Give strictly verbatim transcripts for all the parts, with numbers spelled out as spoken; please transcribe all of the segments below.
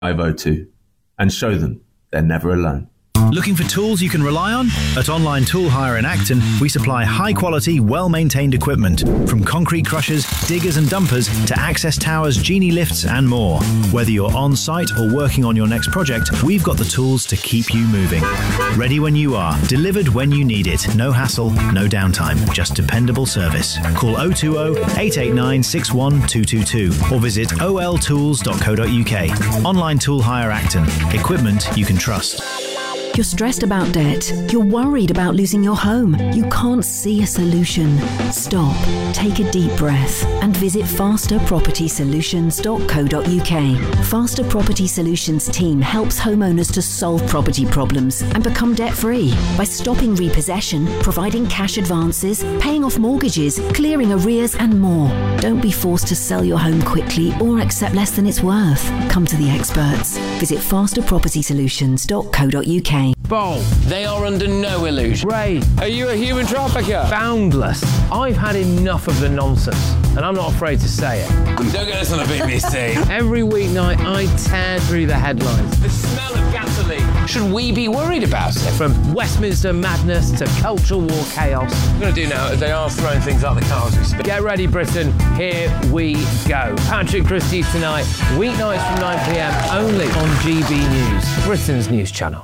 O two and show them they're never alone. Looking for tools you can rely on? At Online Tool Hire in Acton, we supply high-quality, well-maintained equipment, from concrete crushers, diggers and dumpers to access towers, genie lifts and more. Whether you're on-site or working on your next project, we've got the tools to keep you moving. Ready when you are, delivered when you need it. No hassle, no downtime, just dependable service. Call oh two oh, eight eight nine, six one two two two or visit o l tools dot co dot u k. Online Tool Hire Acton. Equipment you can trust. You're stressed about debt. You're worried about losing your home. You can't see a solution. Stop, take a deep breath and visit faster property solutions dot co dot u k. Faster Property Solutions team helps homeowners to solve property problems and become debt-free by stopping repossession, providing cash advances, paying off mortgages, clearing arrears and more. Don't be forced to sell your home quickly or accept less than it's worth. Come to the experts. Visit faster property solutions dot co dot u k. Bold. They are under no illusion. Ray, are you a human trafficker? Boundless. I've had enough of the nonsense, and I'm not afraid to say it. Don't get this on the B B C. Every weeknight, I tear through the headlines. The smell of gasoline. Should we be worried about it? From Westminster madness to cultural war chaos. What I'm going to do now is they are throwing things out the car as we speak. Get ready, Britain. Here we go. Patrick Christie tonight, weeknights from nine p m, only on G B News, Britain's news channel.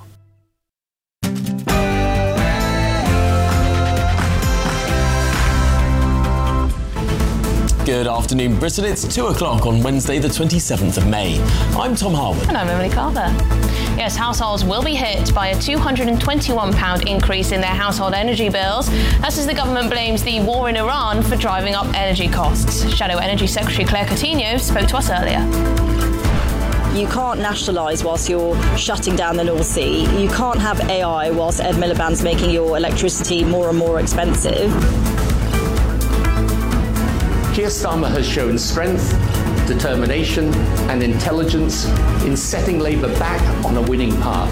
Good afternoon, Britain. It's two o'clock on Wednesday, the twenty-seventh of May. I'm Tom Harwood. And I'm Emily Carver. Yes, households will be hit by a two hundred twenty-one pounds increase in their household energy bills. That's as the government blames the war in Iran for driving up energy costs. Shadow Energy Secretary Claire Coutinho spoke to us earlier. You can't nationalise whilst you're shutting down the North Sea. You can't have A I whilst Ed Miliband's making your electricity more and more expensive. Keir Starmer has shown strength, determination and intelligence in setting Labour back on a winning path.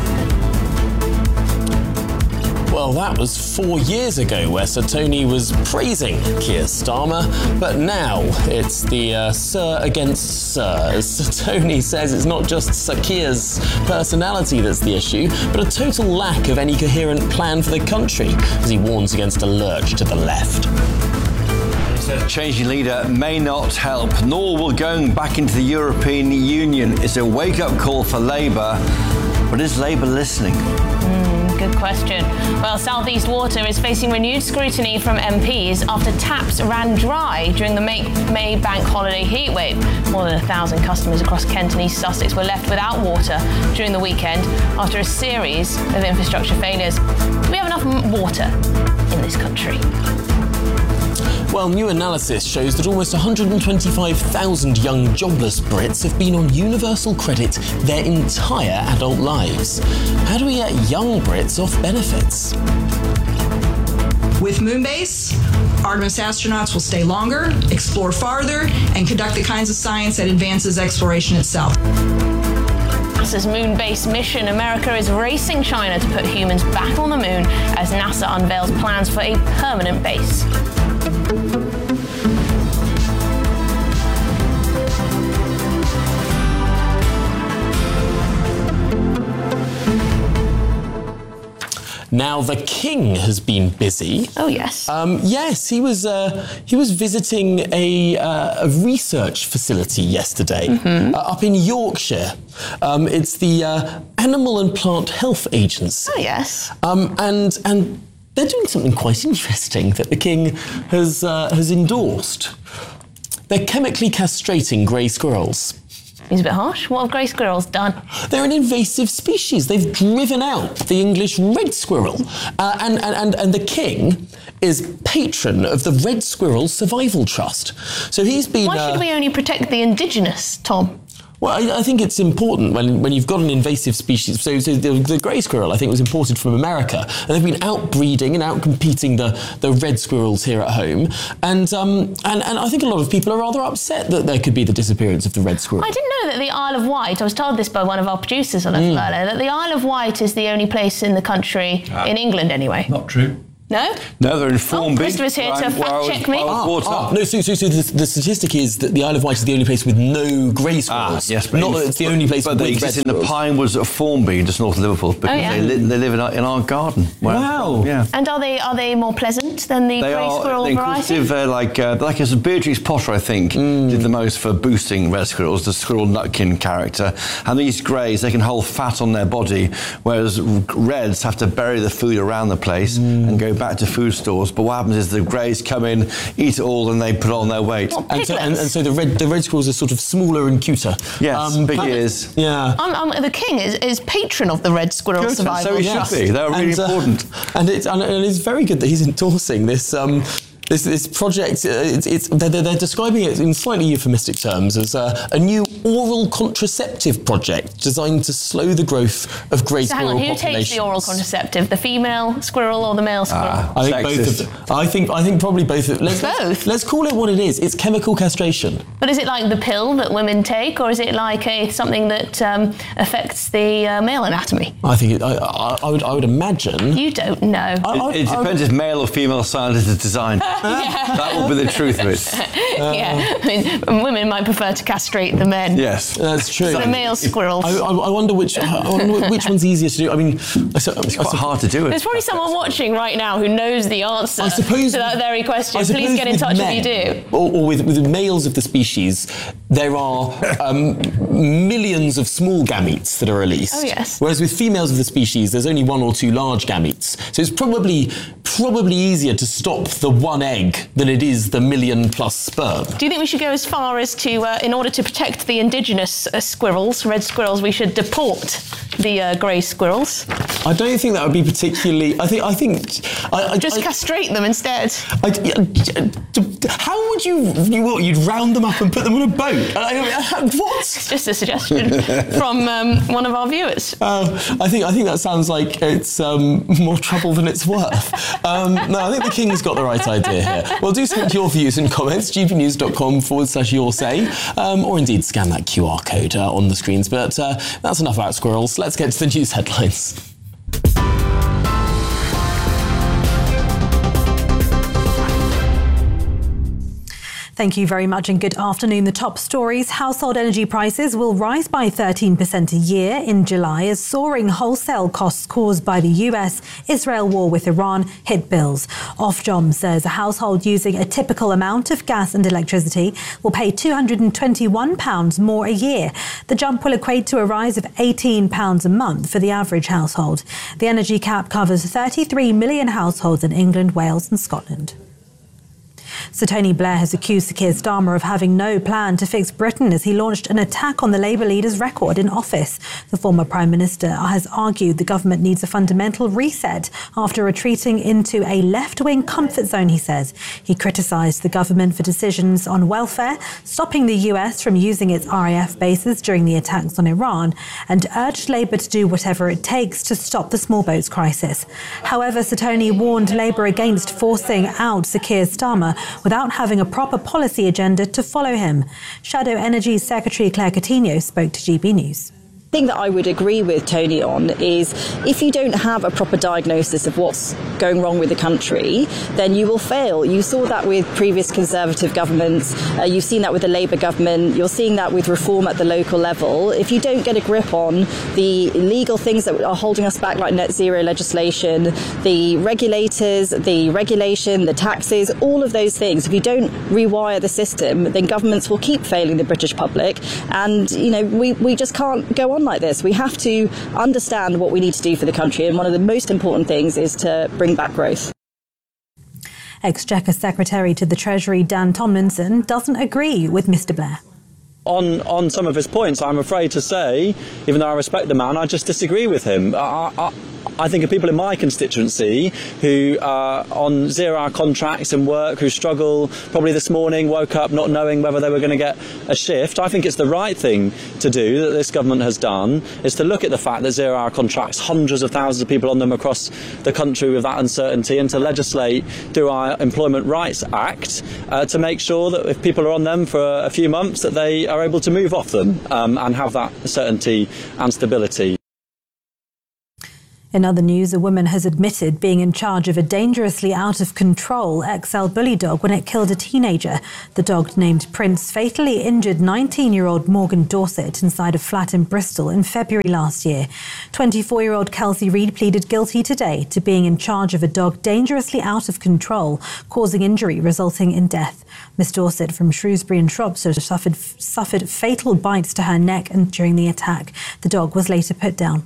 Well, that was four years ago where Sir Tony was praising Keir Starmer, but now it's the uh, Sir against Sir. As Sir Tony says, it's not just Sir Keir's personality that's the issue, but a total lack of any coherent plan for the country, as he warns against a lurch to the left. Changing leader may not help, nor will going back into the European Union. It's a wake-up call for Labour, but is Labour listening? Mm, good question. Well, South East Water is facing renewed scrutiny from M Ps after taps ran dry during the May, May bank holiday heatwave. More than a thousand customers across Kent and East Sussex were left without water during the weekend after a series of infrastructure failures. Do we have enough water in this country? Well, new analysis shows that almost one hundred twenty-five thousand young jobless Brits have been on universal credit their entire adult lives. How do we get young Brits off benefits? With Moonbase, Artemis astronauts will stay longer, explore farther, and conduct the kinds of science that advances exploration itself. NASA's moon-based mission, America is racing China to put humans back on the moon as NASA unveils plans for a permanent base. Now, the King has been busy. Oh, yes. Um, yes, he was uh, he was visiting a, uh, a research facility yesterday mm-hmm. uh, up in Yorkshire. Um, it's the uh, Animal and Plant Health Agency. Oh, yes. Um, and and they're doing something quite interesting that the King has uh, has endorsed. They're chemically castrating grey squirrels. He's a bit harsh. What have grey squirrels done? They're an invasive species. They've driven out the English red squirrel. Uh, and, and, and, and the King is patron of the Red Squirrel Survival Trust. So he's been... Why should uh, we only protect the indigenous, Tom? Well, I, I think it's important when, when you've got an invasive species. So, so the, the grey squirrel, I think, was imported from America. And they've been outbreeding and outcompeting the, the red squirrels here at home. And, um, and and I think a lot of people are rather upset that there could be the disappearance of the red squirrel. I didn't know that the Isle of Wight, I was told this by one of our producers on mm. earlier, that the Isle of Wight is the only place in the country, uh, in England anyway. Not true. No? No, they're in Formby. Oh, Christopher's here to fact-check me. Ah, ah, no, so, so, so the, the statistic is that the Isle of Wight is the only place with no grey squirrels. Ah, yes, but not that it's the only place but with they red exist in the squirrels. pine woods at Formby, just north of Liverpool, because Oh, yeah. they, li- they live in our, in our garden. Well, Wow. Yeah. And are they are they more pleasant than the They grey are squirrel variety? inquisitive, uh, like uh, like as Beatrix Potter, I think, Mm. did the most for boosting red squirrels, the squirrel nutkin character. And these greys, they can hold fat on their body, whereas reds have to bury the food around the place Mm. and go back to food stores. But what happens is the greys come in, eat it all, and they put on their weight. And so, and, and so the red the red squirrels are sort of smaller and cuter. Yes, big but- ears. Yeah. Um, um, the king is, is patron of the red squirrel Good, survival. so he should be. They're really And, uh, important. And it's and, and it's very good that he's endorsing this. Um, This, this project, uh, it's, it's, they're, they're describing it in slightly euphemistic terms as uh, a new oral contraceptive project designed to slow the growth of grey So hang squirrel on, who populations. takes the oral contraceptive? The female squirrel or the male squirrel? Ah. I think both of Sexist. them. I think I think probably both. Of, let's, Both? Let's call it what it is. It's chemical castration. But is it like the pill that women take, or is it like a something that um, affects the uh, male anatomy? I think it, I, I, I would I would imagine. You don't know. I, I, It, it depends if male or female scientist is designed. That will be the truth of it. yeah, I mean, women might prefer to castrate the men. Yes, that's true. The male squirrels. I, I, I wonder which I wonder which one's easier to do. I mean, I, so, It's quite hard to do it. There's probably someone watching right now who knows the answer I suppose- to that very question. I suppose Please get in with touch men, if you do. Or, or with, with the males of the species, there are um, millions of small gametes that are released. Oh, yes. Whereas with females of the species, there's only one or two large gametes. So it's probably probably easier to stop the one egg than it is the million plus sperm. Do you think we should go as far as to, uh, in order to protect the indigenous uh, squirrels, red squirrels, we should deport the uh, grey squirrels? I don't think that would be particularly. I think. I think. I, I, Just I, castrate them instead. I, how would you, you? What? You'd round them up and put them on a boat? I, I, what? It's just a suggestion from um, one of our viewers. Uh, I think. I think that sounds like it's um, more trouble than it's worth. Um, no, I think the King's got the right idea here. Well, do send your views and comments. gbnews.com forward slash your say, um, or indeed scan that Q R code uh, on the screens. But uh, that's enough about squirrels. Let's get to the news headlines. Thank you very much and good afternoon. The top stories. Household energy prices will rise by thirteen percent a year in July as soaring wholesale costs caused by the U S-Israel war with Iran hit bills. Ofgem says a household using a typical amount of gas and electricity will pay two hundred twenty-one pounds more a year. The jump will equate to a rise of eighteen pounds a month for the average household. The energy cap covers thirty-three million households in England, Wales and Scotland. Sir Tony Blair has accused Sir Keir Starmer of having no plan to fix Britain as he launched an attack on the Labour leader's record in office. The former Prime Minister has argued the government needs a fundamental reset after retreating into a left-wing comfort zone, he says. He criticised the government for decisions on welfare, stopping the U S from using its R A F bases during the attacks on Iran, and urged Labour to do whatever it takes to stop the small boats crisis. However, Sir Tony warned Labour against forcing out Sir Keir Starmer without having a proper policy agenda to follow him. Shadow Energy Secretary Claire Coutinho spoke to G B News. The thing that I would agree with Tony on is if you don't have a proper diagnosis of what's going wrong with the country, then you will fail. You saw that with previous Conservative governments. Uh, you've seen that with the Labour government. You're seeing that with reform at the local level. If you don't get a grip on the legal things that are holding us back, like net zero legislation, the regulators, the regulation, the taxes, all of those things, if you don't rewire the system, then governments will keep failing the British public. And, you know, we, we just can't go on like this. We have to understand what we need to do for the country, and one of the most important things is to bring back growth. Exchequer Secretary to the Treasury Dan Tomlinson doesn't agree with Mr Blair. On, on some of his points, I'm afraid to say, even though I respect the man, I just disagree with him. I, I, I think of people in my constituency who are on zero-hour contracts and work, who struggle, probably this morning woke up not knowing whether they were going to get a shift. I think it's the right thing to do, that this government has done, is to look at the fact that zero-hour contracts, hundreds of thousands of people on them across the country with that uncertainty, and to legislate through our Employment Rights Act uh, to make sure that if people are on them for a few months, that they are able to move off them um, and have that certainty and stability. In other news, a woman has admitted being in charge of a dangerously out-of-control X L bully dog when it killed a teenager. The dog, named Prince, fatally injured nineteen-year-old Morgan Dorset inside a flat in Bristol in February last year. twenty-four-year-old Kelsey Reid pleaded guilty today to being in charge of a dog dangerously out of control, causing injury resulting in death. Miss Dorset from Shrewsbury in Shropshire suffered, suffered fatal bites to her neck and during the attack. The dog was later put down.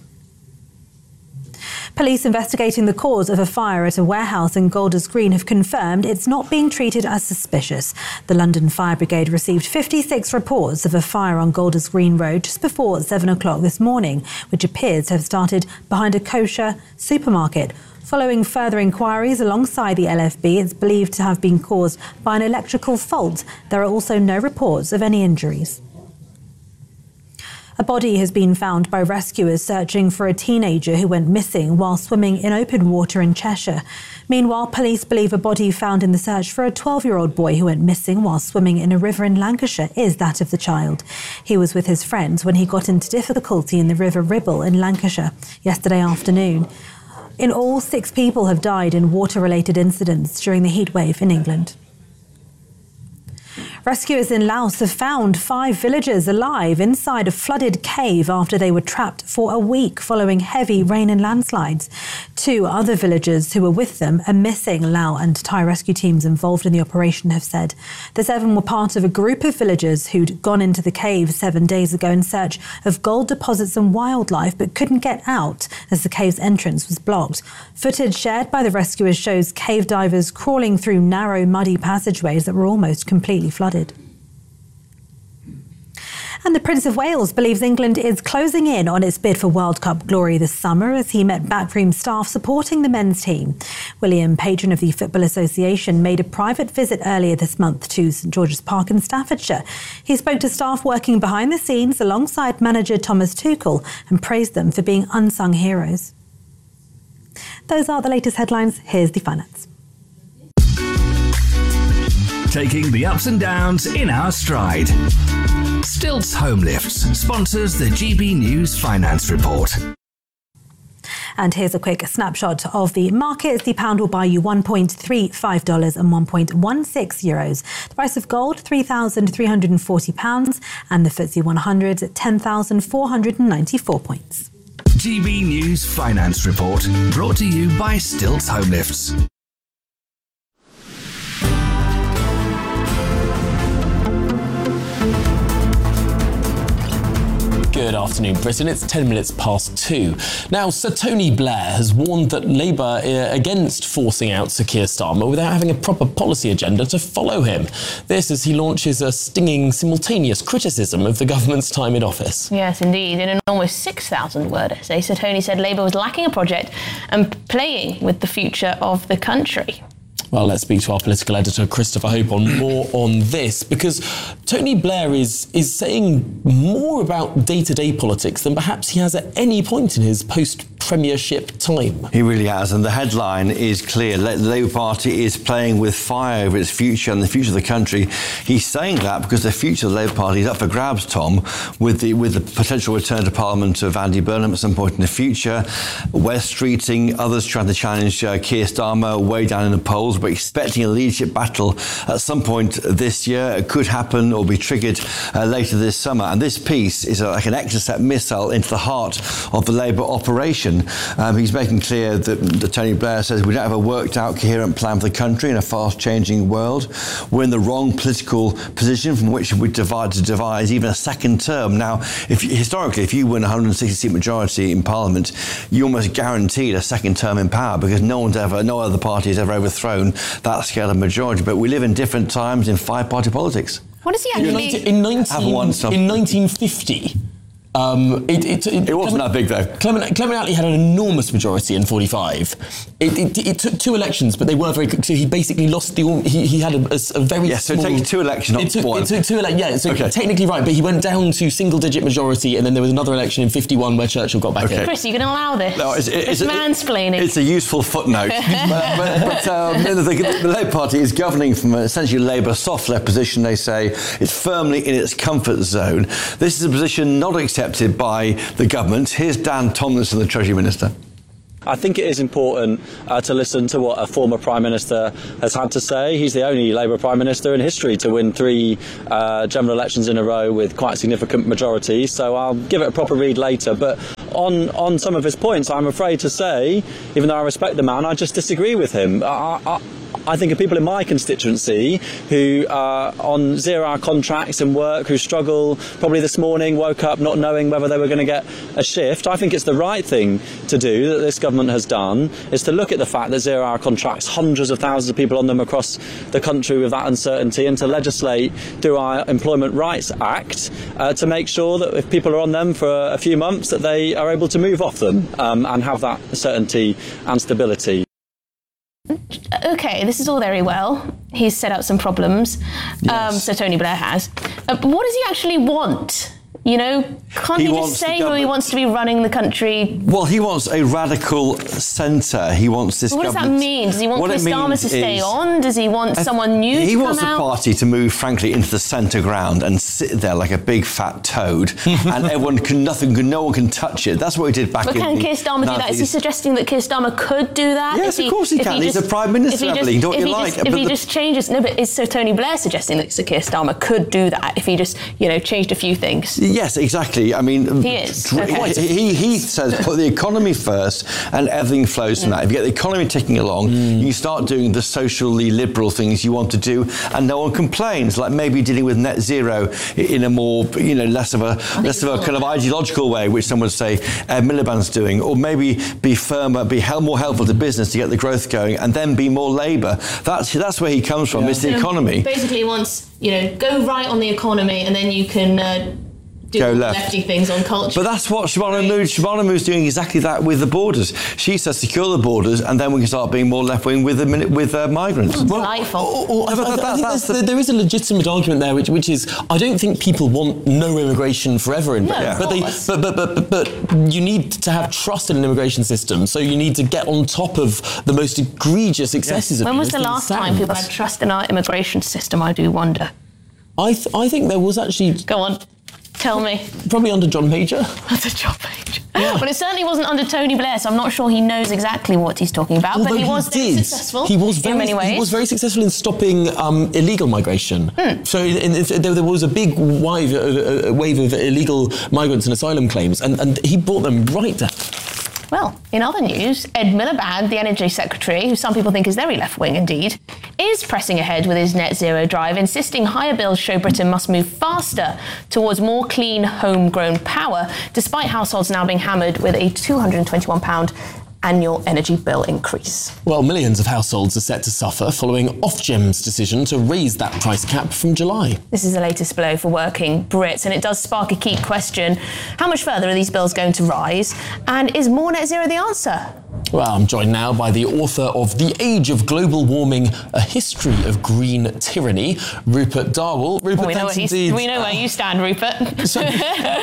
Police investigating the cause of a fire at a warehouse in Golders Green have confirmed it's not being treated as suspicious. The London Fire Brigade received fifty-six reports of a fire on Golders Green Road just before seven o'clock this morning, which appears to have started behind a kosher supermarket. Following further inquiries alongside the L F B, it's believed to have been caused by an electrical fault. There are also no reports of any injuries. A body has been found by rescuers searching for a teenager who went missing while swimming in open water in Cheshire. Meanwhile, police believe a body found in the search for a twelve-year-old boy who went missing while swimming in a river in Lancashire is that of the child. He was with his friends when he got into difficulty in the River Ribble in Lancashire yesterday afternoon. In all, six people have died in water-related incidents during the heatwave in England. Rescuers in Laos have found five villagers alive inside a flooded cave after they were trapped for a week following heavy rain and landslides. Two other villagers who were with them are missing, Lao and Thai rescue teams involved in the operation have said. The seven were part of a group of villagers who'd gone into the cave seven days ago in search of gold deposits and wildlife but couldn't get out as the cave's entrance was blocked. Footage shared by the rescuers shows cave divers crawling through narrow, muddy passageways that were almost completely flooded. And the Prince of Wales believes England is closing in on its bid for World Cup glory this summer as he met backroom staff supporting the men's team. William, patron of the Football Association, made a private visit earlier this month to St George's Park in Staffordshire. He spoke to staff working behind the scenes alongside manager Thomas Tuchel and praised them for being unsung heroes. Those are the latest headlines. Here's the finance. Taking the ups and downs in our stride. Stilts Home Lifts sponsors the G B News Finance Report. And here's a quick snapshot of the markets. The pound will buy you one point three five dollars and one point one six euros. The price of gold, three thousand three hundred forty pounds, and the F T S E one hundred at ten thousand four hundred ninety-four points. G B News Finance Report, brought to you by Stilts Home Lifts. Good afternoon, Britain. It's ten minutes past two. Now, Sir Tony Blair has warned that Labour are against forcing out Sir Keir Starmer without having a proper policy agenda to follow him. This as he launches a stinging simultaneous criticism of the government's time in office. Yes, indeed. In an almost six thousand word essay, Sir Tony said Labour was lacking a project and playing with the future of the country. Well, let's speak to our political editor, Christopher Hope, on more on this, because Tony Blair is is saying more about day-to-day politics than perhaps he has at any point in his post-premiership time. He really has, and the headline is clear. The Labour Party is playing with fire over its future and the future of the country. He's saying that because the future of the Labour Party is up for grabs, Tom, with the with the potential return to Parliament of Andy Burnham at some point in the future, West Streeting, others trying to challenge uh, Keir Starmer way down in the polls. We're expecting a leadership battle at some point this year. It could happen or be triggered uh, later this summer. And this piece is a, like an Exocet missile into the heart of the Labour operation. Um, he's making clear that, that Tony Blair says we don't have a worked out, coherent plan for the country in a fast-changing world. We're in the wrong political position from which we divide to devise even a second term. Now, if historically, if you win a one hundred sixty seat majority in Parliament, you almost guaranteed a second term in power because no one's ever, no other party has ever overthrown that scale of majority. But we live in different times in five-party politics. What is he actually... In, nineteen, in nineteen fifty... Um, it, it, it, it wasn't Clement, that big, though. Clement, Clement Attlee had an enormous majority in forty-five. It, it, it took two elections, but they were very quick. So he basically lost the... He, he had a, a, a very yes, small... so it took two elections, not it took, one. It took two elections, yeah. So okay. Technically right, but he went down to single-digit majority, and then there was another election in fifty-one where Churchill got back okay. in. Chris, are you going to allow this? No, it's, it, it's it's mansplaining. It's a useful footnote. but but, but um, the, the, the Labour Party is governing from a, essentially Labour soft-left position. They say it's firmly in its comfort zone. This is a position not accepted by the government. Here's Dan Tomlinson, the Treasury Minister. I think it is important uh, to listen to what a former Prime Minister has had to say. He's the only Labour Prime Minister in history to win three uh, general elections in a row with quite significant majorities, so I'll give it a proper read later. But on, on some of his points, I'm afraid to say, even though I respect the man, I just disagree with him. I, I, I think of people in my constituency who are on zero-hour contracts and work, who struggle, probably this morning woke up not knowing whether they were going to get a shift. I think it's the right thing to do, that this government has done, is to look at the fact that zero-hour contracts, hundreds of thousands of people on them across the country with that uncertainty, and to legislate through our Employment Rights Act uh, to make sure that if people are on them for a few months, that they are able to move off them um, and have that certainty and stability. Okay, this is all very well. He's set out some problems. Yes. Um, so Tony Blair has. Uh, but what does he actually want? You know, can't he, he just say who he wants to be running the country? Well, he wants a radical centre. He wants this. What does that mean? Does he want Keir Starmer to stay on? Does he want th- someone new he to come wants out? the party to move, frankly, into the centre ground and sit there like a big fat toad, and everyone can nothing, no one can touch it. That's what he did back but in. But can Keir Starmer do that? Is he suggesting that Keir Starmer could do that? Yes, he, of course he can. He He's just, a prime minister. If he just, you do what if you he like. Just, if he the, just changes, no, but is so Tony Blair suggesting that Sir Keir Starmer could do that if he just, you know, changed a few things? Yes, exactly. I mean. He is. Okay. He, he says put the economy first and everything flows from mm. that. If you get the economy ticking along, mm. you start doing the socially liberal things you want to do and no one complains, like maybe dealing with net zero in a more, you know, less of a less of a kind of ideological way, which some would say Ed Miliband's doing, or maybe be firmer, be more helpful to business to get the growth going and then be more Labour. That's that's where he comes from, yeah. It's the so economy. Basically he wants, you know, go right on the economy and then you can... Uh, Do go left. lefty things on culture. But that's what Shabana Mood, Shabana Mood's doing exactly that with the borders. She says secure the borders and then we can start being more left-wing with, the, with uh, migrants. Oh, well, delightful. Or, or, I, I, I think the, there is a legitimate argument there, which, which is, I don't think people want no immigration forever in Britain. Yeah, but, they, but, but, but, but you need to have trust in an immigration system, so you need to get on top of the most egregious excesses yeah. of When was the last time people had trust in our immigration system, I do wonder. I, th- I think there was actually... Go on. Tell me. Probably under John Major. Under John Major. Yeah. But it certainly wasn't under Tony Blair, so I'm not sure he knows exactly what he's talking about. Although but he, he was did. very successful he was very, in many ways. He was very successful in stopping um, illegal migration. Hmm. So in, in, there, there was a big wave, a, a wave of illegal migrants and asylum claims, and, and he brought them right down. Well, in other news, Ed Miliband, the Energy Secretary, who some people think is very left-wing indeed, is pressing ahead with his net zero drive, insisting higher bills show Britain must move faster towards more clean, homegrown power, despite households now being hammered with a two hundred twenty-one pounds annual energy bill increase. Well, millions of households are set to suffer following Ofgem's decision to raise that price cap from July. This is the latest blow for working Brits, and it does spark a key question. How much further are these bills going to rise? And is more net zero the answer? Well, I'm joined now by the author of The Age of Global Warming, A History of Green Tyranny, Rupert Darwell. Rupert, well, we, know thanks indeed. we know where you stand, Rupert. So, um,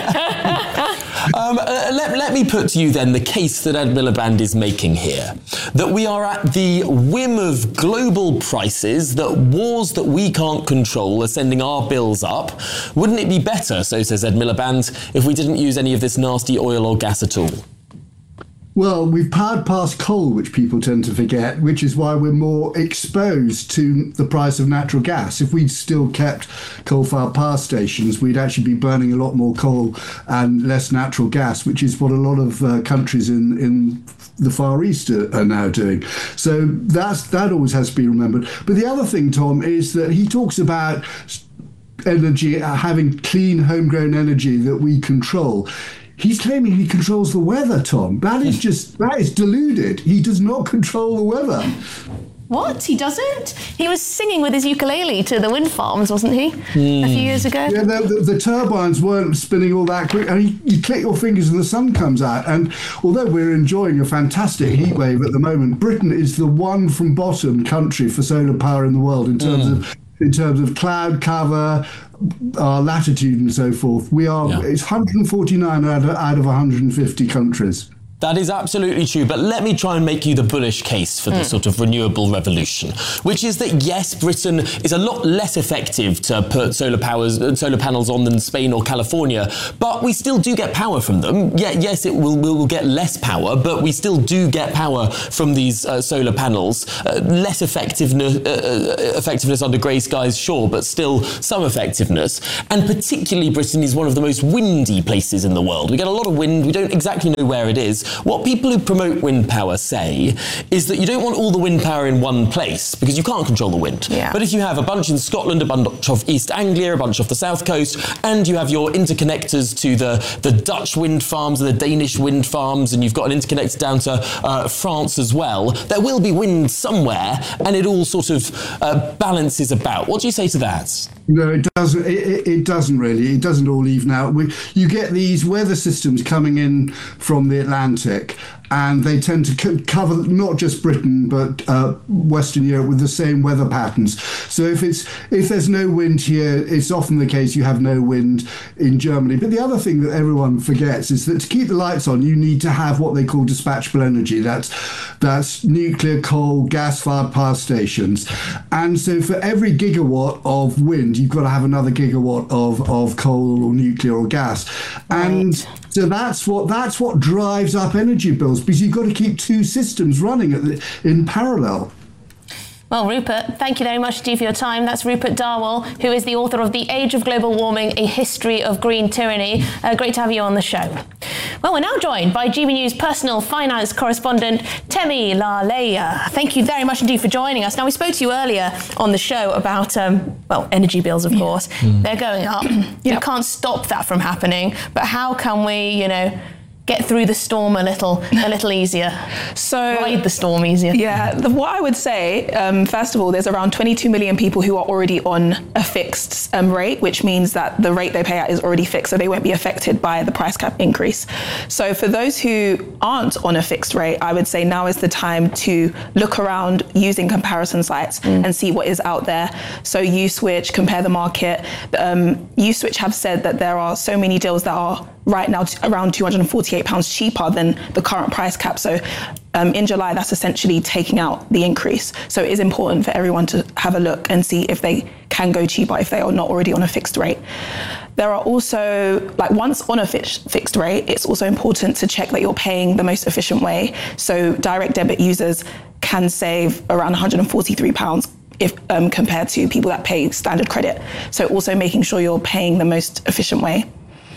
uh, let, let me put to you then the case that Ed Miliband is making here, that we are at the whim of global prices, that wars that we can't control are sending our bills up. Wouldn't it be better, so says Ed Miliband, if we didn't use any of this nasty oil or gas at all? Well, we've powered past coal, which people tend to forget, which is why we're more exposed to the price of natural gas. If we'd still kept coal-fired power stations, we'd actually be burning a lot more coal and less natural gas, which is what a lot of uh, countries in, in the Far East are, are now doing. So that's, that always has to be remembered. But the other thing, Tom, is that he talks about energy, uh, having clean, homegrown energy that we control. He's claiming he controls the weather, Tom. That is just, that is deluded. He does not control the weather. What? He doesn't? He was singing with his ukulele to the wind farms, wasn't he? Mm. A few years ago. Yeah, the, the, the turbines weren't spinning all that quick. And you, you click your fingers and the sun comes out. And although we're enjoying a fantastic heat wave at the moment, Britain is the one from bottom country for solar power in the world in terms mm. of in terms of cloud cover, our latitude and so forth. We are, yeah. It's one hundred forty-nine out of, out of one hundred fifty countries. That is absolutely true, but let me try and make you the bullish case for the mm. sort of renewable revolution, which is that yes, Britain is a lot less effective to put solar powers, solar panels on than Spain or California, but we still do get power from them. Yeah, yes, it will will get less power, but we still do get power from these uh, solar panels. Uh, less effectiveness, uh, effectiveness under grey skies, sure, but still some effectiveness. And particularly, Britain is one of the most windy places in the world. We get a lot of wind. We don't exactly know where it is. What people who promote wind power say is that you don't want all the wind power in one place because you can't control the wind. Yeah. But if you have a bunch in Scotland, a bunch off East Anglia, a bunch off the south coast, and you have your interconnectors to the, the Dutch wind farms and the Danish wind farms, and you've got an interconnector down to uh, France as well, there will be wind somewhere, and it all sort of uh, balances about. What do you say to that? No, it doesn't. It, it doesn't really. It doesn't all even out. We, you get these weather systems coming in from the Atlantic, and they tend to co- cover not just Britain but uh, Western Europe with the same weather patterns. So if it's if there's no wind here, it's often the case you have no wind in Germany. But the other thing that everyone forgets is that to keep the lights on, you need to have what they call dispatchable energy. That's that's nuclear, coal, gas-fired power stations, and so for every gigawatt of wind, you've got to have another gigawatt of, of coal or nuclear or gas. And right. so that's what that's what drives up energy bills, because you've got to keep two systems running at the, in parallel. Well, Rupert, thank you very much indeed for your time. That's Rupert Darwell, who is the author of The Age of Global Warming, A History of Green Tyranny. Uh, great to have you on the show. Well, we're now joined by G B News personal finance correspondent, Temi Laleya. Thank you very much indeed for joining us. Now, we spoke to you earlier on the show about, um, well, energy bills, of course. Mm. They're going up. Yep. You can't stop that from happening. But how can we, you know, get through the storm a little a little easier? So ride the storm easier. Yeah, the, what I would say, um, first of all, there's around twenty-two million people who are already on a fixed um, rate, which means that the rate they pay out is already fixed, so they won't be affected by the price cap increase. So for those who aren't on a fixed rate, I would say now is the time to look around using comparison sites mm. and see what is out there. So Uswitch, Compare the Market. Um, Uswitch have said that there are so many deals that are right now t- around two hundred forty-eight pounds cheaper than the current price cap. So um, in July, that's essentially taking out the increase. So it is important for everyone to have a look and see if they can go cheaper if they are not already on a fixed rate. There are also, like once on a fixed fixed rate, it's also important to check that you're paying the most efficient way. So direct debit users can save around one hundred forty-three pounds if um, compared to people that pay standard credit. So also making sure you're paying the most efficient way.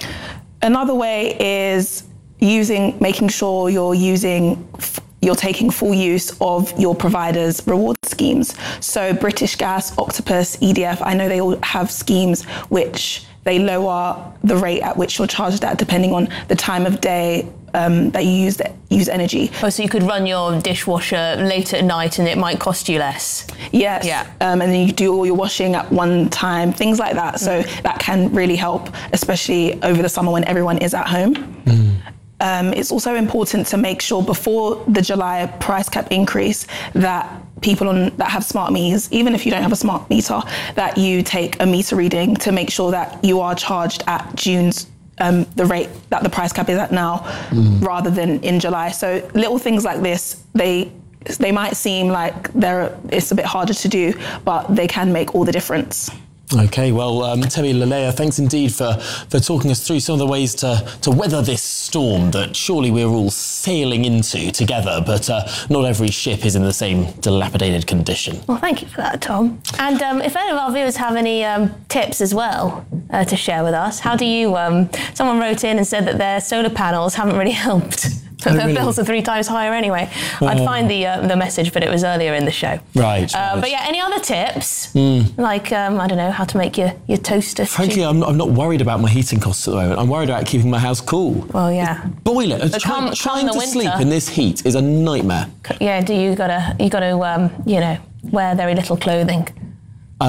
Another way is using, making sure you're using, you're taking full use of your provider's reward schemes. So British Gas, Octopus, E D F, I know they all have schemes which they lower the rate at which you're charged at depending on the time of day um, that you use the, use energy. Oh, so you could run your dishwasher late at night and it might cost you less? Yes. Yeah. Um, and then you do all your washing at one time, things like that. So mm. that can really help, especially over the summer when everyone is at home. Mm. Um, it's also important to make sure before the July price cap increase that people on that have smart meters, even if you don't have a smart meter, that you take a meter reading to make sure that you are charged at June's um, the rate that the price cap is at now, mm. rather than in July. So little things like this, they they might seem like they're it's a bit harder to do, but they can make all the difference. Okay, well, um, Temi Laleya, thanks indeed for, for talking us through some of the ways to, to weather this storm that surely we're all sailing into together, but uh, not every ship is in the same dilapidated condition. Well, thank you for that, Tom. And um, if any of our viewers have any um, tips as well uh, to share with us, how do you... Um, someone wrote in and said that their solar panels haven't really helped. But oh, their really? bills are three times higher anyway. Oh. I'd find the uh, the message, but it was earlier in the show. Right. Uh, right. But yeah, any other tips? Mm. Like, um, I don't know, how to make your, your toaster Frankly, I'm, I'm not worried about my heating costs at the moment. I'm worried about keeping my house cool. Well, yeah. Boiler. But Try, come, trying come to winter, sleep in this heat is a nightmare. Yeah, do you gotta, you gotta, um, you know, wear very little clothing? Um,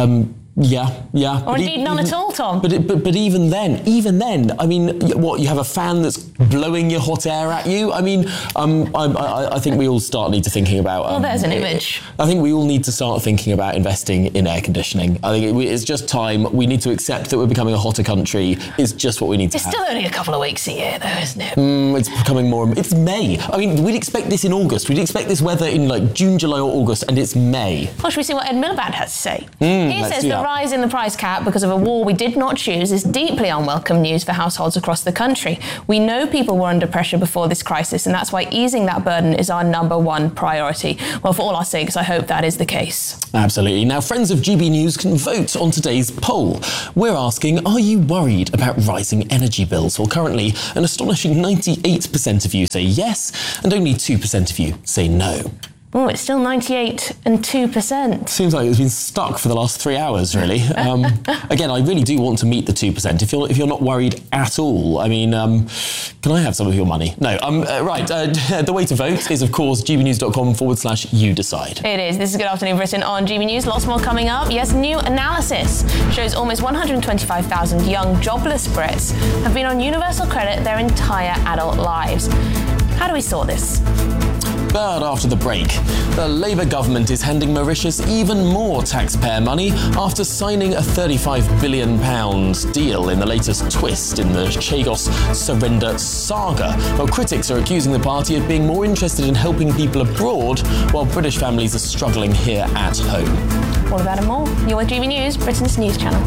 Yeah, yeah. Or indeed none at all, Tom. But, but but even then, even then, I mean, what, you have a fan that's blowing your hot air at you? I mean, um, I, I, I think we all start need to thinking about... Um, well, there's an image. I think we all need to start thinking about investing in air conditioning. I think it, it's just time. We need to accept that we're becoming a hotter country. It's just what we need to It's have. still only a couple of weeks a year, though, isn't it? Mm, it's becoming more... It's May. I mean, we'd expect this in August. We'd expect this weather in, like, June, July or August, and it's May. Well, should we see what Ed Miliband has to say? Mm, he let's says do the that. rise in the price cap because of a war we did not choose is deeply unwelcome news for households across the country. We know people were under pressure before this crisis, and that's why easing that burden is our number one priority. Well, for all our sakes, I hope that is the case. Absolutely. Now, friends of G B News can vote on today's poll. We're asking, are you worried about rising energy bills? Well, currently, an astonishing ninety-eight percent of you say yes, and only two percent of you say no. Oh, it's still ninety-eight and two percent. Seems like it's been stuck for the last three hours, really. Um, again, I really do want to meet the two percent. If you're if you're not worried at all, I mean, um, can I have some of your money? No. Um, uh, right. Uh, the way to vote is, of course, gbnews.com forward slash you decide. It is. This is Good Afternoon Britain on G B News. Lots more coming up. Yes, new analysis shows almost one hundred twenty-five thousand young jobless Brits have been on universal credit their entire adult lives. How do we sort this? But after the break, the Labour government is handing Mauritius even more taxpayer money after signing a thirty-five billion pounds deal in the latest twist in the Chagos surrender saga. Well, critics are accusing the party of being more interested in helping people abroad while British families are struggling here at home. All of that and more. You're with G B News, Britain's news channel.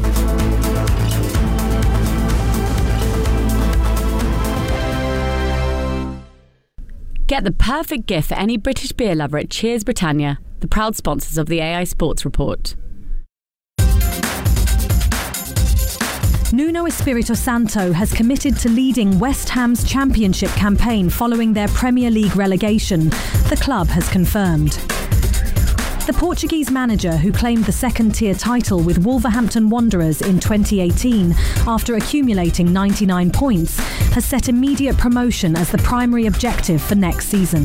Get the perfect gift for any British beer lover at Cheers Britannia, the proud sponsors of the A I Sports Report. Nuno Espirito Santo has committed to leading West Ham's championship campaign following their Premier League relegation, the club has confirmed. The Portuguese manager, who claimed the second-tier title with Wolverhampton Wanderers in twenty eighteen after accumulating ninety-nine points, has set immediate promotion as the primary objective for next season.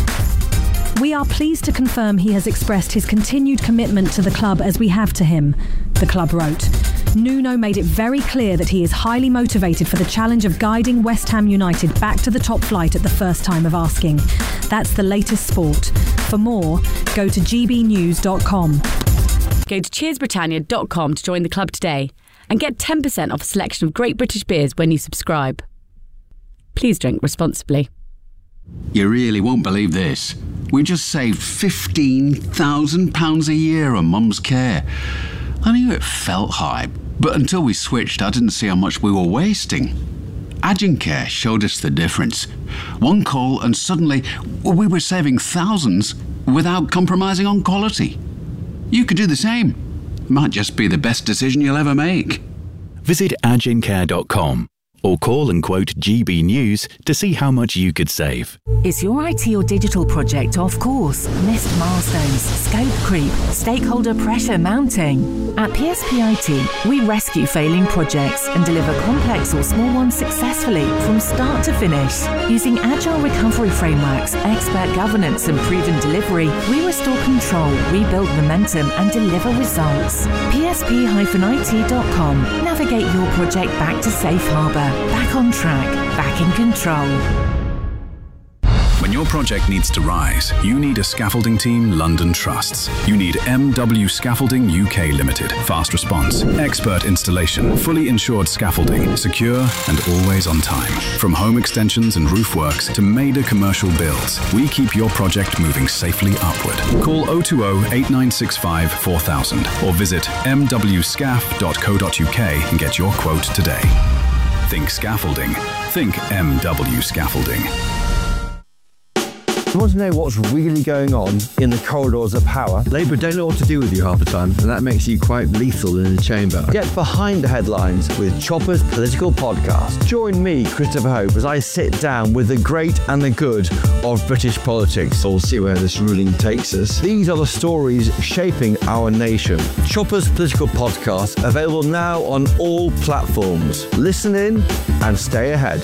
We are pleased to confirm he has expressed his continued commitment to the club as we have to him, the club wrote. Nuno made it very clear that he is highly motivated for the challenge of guiding West Ham United back to the top flight at the first time of asking. That's the latest sport. For more, go to g b news dot com. Go to cheers britannia dot com to join the club today and get ten percent off a selection of great British beers when you subscribe. Please drink responsibly. You really won't believe this. We just saved fifteen thousand pounds a year on Mum's care. I knew it felt high, but until we switched, I didn't see how much we were wasting. Agincare showed us the difference. One call and suddenly we were saving thousands without compromising on quality. You could do the same. Might just be the best decision you'll ever make. Visit agincare dot com or call and quote G B News to see how much you could save. Is your I T or digital project off course? Missed milestones, scope creep, stakeholder pressure mounting? At P S P I T, we rescue failing projects and deliver complex or small ones successfully from start to finish. Using agile recovery frameworks, expert governance and proven delivery, we restore control, rebuild momentum and deliver results. P S P I T dot com. Navigate your project back to safe harbour. Back on track, back in control. When your project needs to rise, you need a scaffolding team London trusts. You need M W Scaffolding U K Limited. Fast response, expert installation, fully insured scaffolding, secure and always on time. From home extensions and roof works to major commercial builds, we keep your project moving safely upward. Call oh two oh, eight nine six five, four thousand or visit m w scaff dot co dot u k and get your quote today. Think scaffolding. Think M W Scaffolding. You want to know what's really going on in the corridors of power? Labour don't know what to do with you half the time, and that makes you quite lethal in the chamber. Get behind the headlines with Chopper's Political Podcast. Join me, Christopher Hope, as I sit down with the great and the good of British politics. We'll see where this ruling takes us. These are the stories shaping our nation. Chopper's Political Podcast, available now on all platforms. Listen in and stay ahead.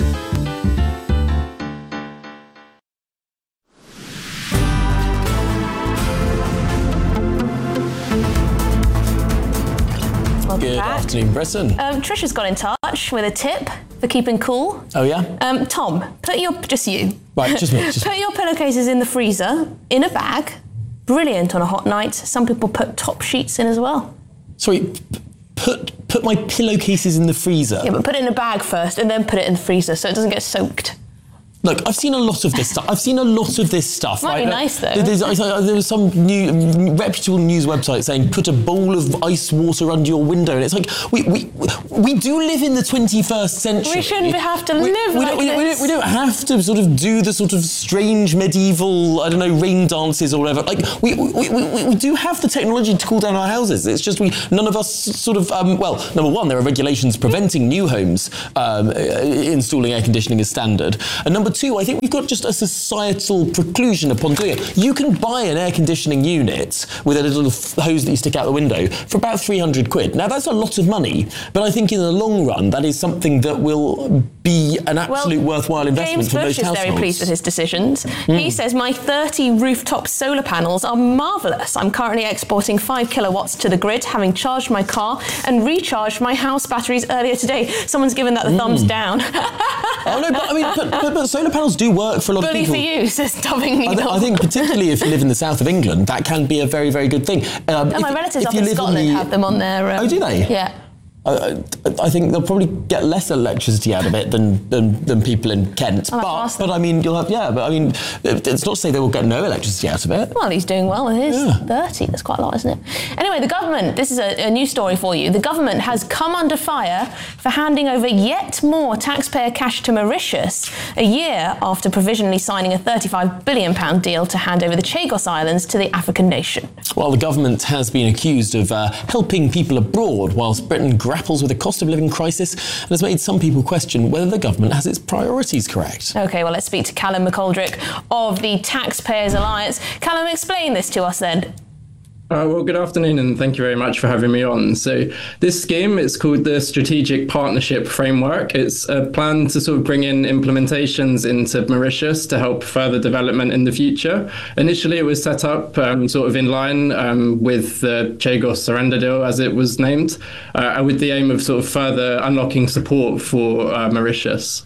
afternoon, Britain. Um, Trisha's got in touch with a tip for keeping cool. Oh, yeah? Um, Tom, put your, just you. Right, just me. Just put your pillowcases in the freezer, in a bag. Brilliant on a hot night. Some people put top sheets in as well. Sorry, put put my pillowcases in the freezer? Yeah, but put it in a bag first and then put it in the freezer so it doesn't get soaked. Look, I've seen a lot of this stuff. I've seen a lot of this stuff. Might right? be nice, though. There's, there was some new, reputable news website saying, put a bowl of ice water under your window. And it's like, we we, we do live in the twenty-first century. We shouldn't have to we, live we like don't, we, this. we, don't, we don't have to sort of do the sort of strange medieval, I don't know, rain dances or whatever. Like, we we, we, we do have the technology to cool down our houses. It's just we none of us sort of, um, well, number one, there are regulations preventing new homes um, installing air conditioning as standard. And number two, I think we've got just a societal preclusion upon doing it. You can buy an air conditioning unit with a little hose that you stick out the window for about three hundred quid. Now, that's a lot of money, but I think in the long run, that is something that will be an absolute well, worthwhile investment James for Bush most is households. very pleased with his decisions. Mm. He says, my thirty rooftop solar panels are marvellous. I'm currently exporting five kilowatts to the grid, having charged my car and recharged my house batteries earlier today. Someone's given that the mm. thumbs down. Oh, no, but I mean, but, but, but solar panels do work for a lot Bully of people. for you, says Dubbing Needle. I, th- I think particularly if you live in the south of England, that can be a very, very good thing. Um, no, if, my relatives if up you in live Scotland the... have them on their... Um, oh, do they? Yeah. I, I think they'll probably get less electricity out of it than than, than people in Kent. I'll but but I mean, you'll have yeah. But I mean, it's not to say they will get no electricity out of it. Well, he's doing well with his yeah. thirty. That's quite a lot, isn't it? Anyway, the government. This is a, a new story for you. The government has come under fire for handing over yet more taxpayer cash to Mauritius a year after provisionally signing a thirty-five billion pound deal to hand over the Chagos Islands to the African nation. Well, the government has been accused of uh, helping people abroad whilst Britain grapples with a cost of living crisis and has made some people question whether the government has its priorities correct. OK, well, let's speak to Callum McGoldrick of the Taxpayers Alliance. Callum, explain this to us then. Uh, well, good afternoon, and thank you very much for having me on. So this scheme is called the Strategic Partnership Framework. It's a plan to sort of bring in implementations into Mauritius to help further development in the future. Initially, it was set up um, sort of in line um, with the Chagos Surrender Deal, as it was named, uh, with the aim of sort of further unlocking support for uh, Mauritius.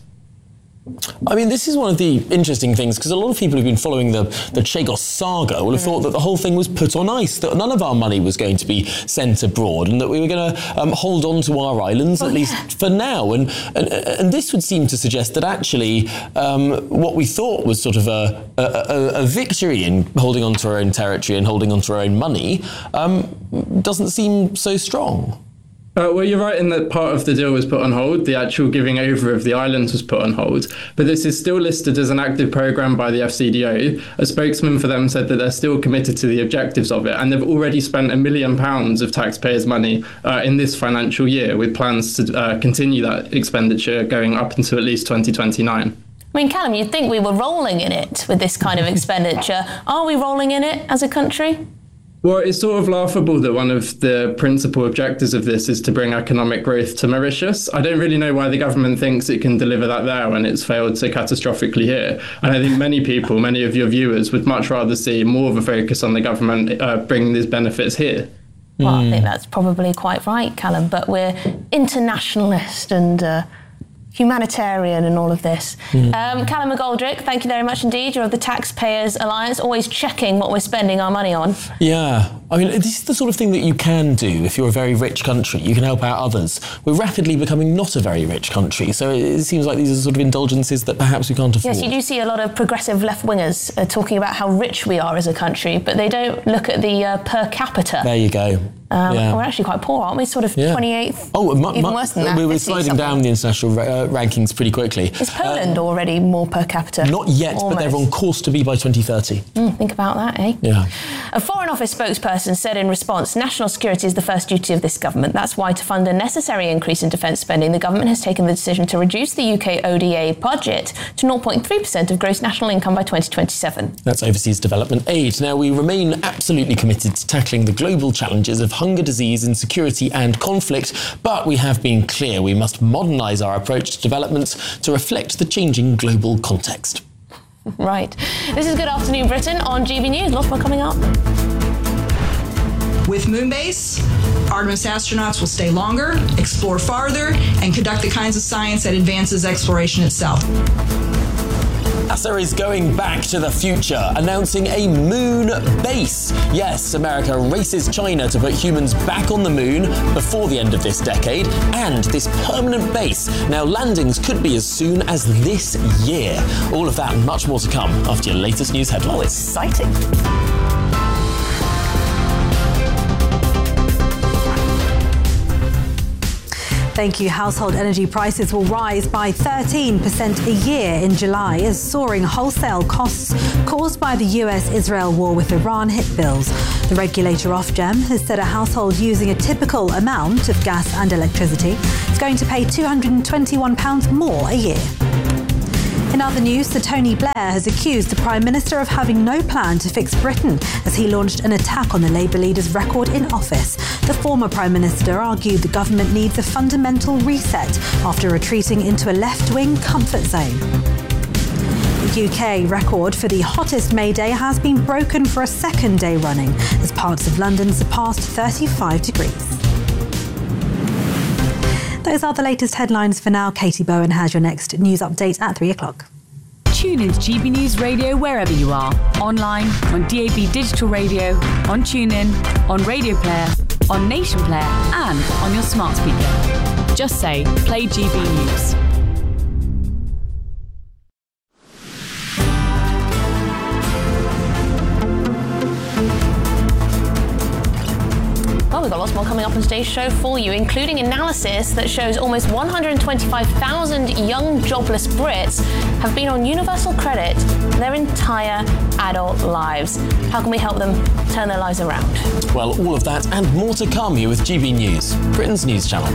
I mean, this is one of the interesting things, because a lot of people who've been following the, the Chagos saga will have thought that the whole thing was put on ice, that none of our money was going to be sent abroad and that we were going to um, hold on to our islands, oh, at yeah. least for now. And, and and this would seem to suggest that actually um, what we thought was sort of a, a, a victory in holding on to our own territory and holding on to our own money um, doesn't seem so strong. Uh, well, you're right in that part of the deal was put on hold. The actual giving over of the islands was put on hold. But this is still listed as an active programme by the F C D O. A spokesman for them said that they're still committed to the objectives of it. And they've already spent a million pounds of taxpayers' money uh, in this financial year, with plans to uh, continue that expenditure going up until at least twenty twenty-nine. I mean, Callum, you'd think we were rolling in it with this kind of expenditure. Are we rolling in it as a country? Well, it's sort of laughable that one of the principal objectives of this is to bring economic growth to Mauritius. I don't really know why the government thinks it can deliver that there when it's failed so catastrophically here. And I think many people, many of your viewers, would much rather see more of a focus on the government uh, bringing these benefits here. Well, mm. I think that's probably quite right, Callum, but we're internationalist and uh, humanitarian and all of this. Mm. Um, Callum McGoldrick, thank you very much indeed. You're of the Taxpayers Alliance, always checking what we're spending our money on. Yeah, I mean, this is the sort of thing that you can do if you're a very rich country. You can help out others. We're rapidly becoming not a very rich country, so it seems like these are sort of indulgences that perhaps we can't afford. Yes, you do see a lot of progressive left-wingers uh, talking about how rich we are as a country, but they don't look at the uh, per capita. There you go. Um, yeah. We're actually quite poor, aren't we? Sort of yeah. twenty-eighth, oh, mu- even mu- worse than that. We were sliding something. down the international ra- uh, rankings pretty quickly. Is Poland uh, already more per capita? Not yet, Almost. But they're on course to be by twenty thirty. Mm, think about that, eh? Yeah. A Foreign Office spokesperson said in response, national security is the first duty of this government. That's why, to fund a necessary increase in defence spending, the government has taken the decision to reduce the U K O D A budget to zero point three percent of gross national income by twenty twenty-seven. That's overseas development aid. Now, we remain absolutely committed to tackling the global challenges of hunger, disease, insecurity and conflict, but we have been clear we must modernise our approach to development to reflect the changing global context. Right. This is Good Afternoon Britain on G B News. Lots more coming up. With Moonbase, Artemis astronauts will stay longer, explore farther, and conduct the kinds of science that advances exploration itself. NASA is going back to the future, announcing a moon base. Yes, America races China to put humans back on the moon before the end of this decade, and this permanent base. Now, landings could be as soon as this year. All of that and much more to come after your latest news headlines. Oh, exciting. Thank you. Household energy prices will rise by thirteen percent a year in July as soaring wholesale costs caused by the U S Israel war with Iran hit bills. The regulator Ofgem has said a household using a typical amount of gas and electricity is going to pay two hundred twenty-one pounds more a year. In other news, Sir Tony Blair has accused the Prime Minister of having no plan to fix Britain as he launched an attack on the Labour leader's record in office. The former Prime Minister argued the government needs a fundamental reset after retreating into a left-wing comfort zone. The U K record for the hottest May Day has been broken for a second day running as parts of London surpassed thirty-five degrees. Those are the latest headlines for now. Katie Bowen has your next news update at three o'clock. Tune into G B News Radio wherever you are. Online, on D A B Digital Radio, on TuneIn, on Radio Player, on Nation Player, and on your smart speaker. Just say, play G B News. Well, we've got lots more coming up on today's show for you, including analysis that shows almost one hundred twenty-five thousand young jobless Brits have been on universal credit their entire adult lives. How can we help them turn their lives around? Well, all of that and more to come here with G B News, Britain's news channel.